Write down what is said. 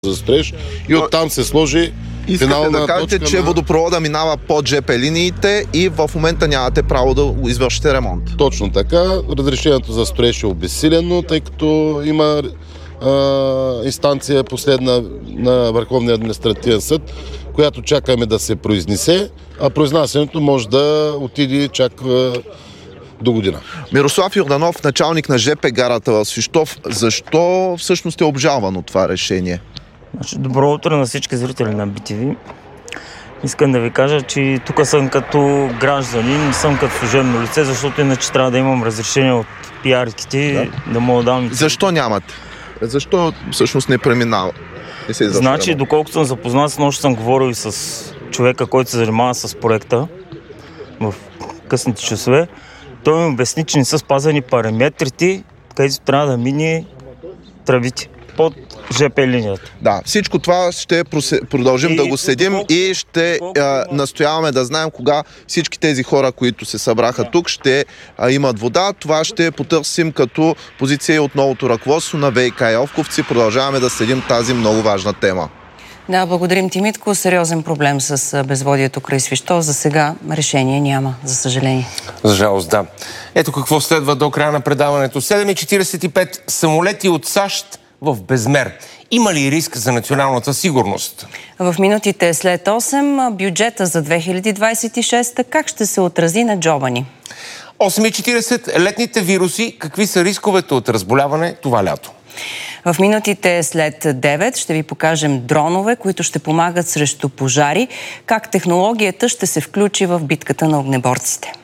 за строеж и оттам се сложи Искате да кажете, че водопровода минава под ЖП линиите и в момента нямате право да извършите ремонт. Точно така. Разрешението за строеж е обезсилено, тъй като има инстанция последна на Върховния административен съд, която чакаме да се произнесе, а произнасянето може да отиде чак до година. Мирослав Йорданов, началник на ЖП гарата в Свищов. Защо всъщност е обжалвано това решение? Добро утро на всички зрители на BTV. Искам да ви кажа, че тук съм като гражданин, не съм като служебно лице, защото иначе трябва да имам разрешение от пиарките да мога да дам... Защо нямате? Защо всъщност не преминава? Значи, доколкото съм запознат, с нощ съм говорил и с човека, който се занимава с проекта в късните часове. Той ми обясни, че не са спазани параметрите, където трябва да мине тръбите под ЖП линията. Да, всичко това ще продължим да го следим и ще настояваме да знаем кога всички тези хора, които се събраха тук, ще имат вода. Това ще потърсим като позиция от новото ръководство на ВиК Елховци. Продължаваме да следим тази много важна тема. Да, благодарим ти, Митко. Сериозен проблем с безводието край Свищов. За сега решение няма, за съжаление. За жалост, да. Ето какво следва до края на предаването. 7:45 самолети от САЩ в безмер. Има ли риск за националната сигурност? В минутите след 8 бюджета за 2026 как ще се отрази на джоба ни? 8:40 летните вируси. Какви са рисковете от разболяване това лято? В минутите след 9 ще ви покажем дронове, които ще помагат срещу пожари, как технологията ще се включи в битката на огнеборците.